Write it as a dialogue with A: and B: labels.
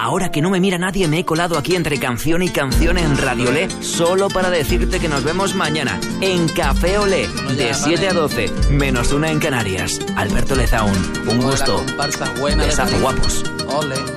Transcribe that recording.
A: ahora que no me mira nadie, me he colado aquí entre canción y canción en Radiolé, solo para decirte que nos vemos mañana en Café Olé, de 7 a 12, -1 en Canarias. Alberto Lezaun, un gusto. Besazo, guapos.
B: Ole.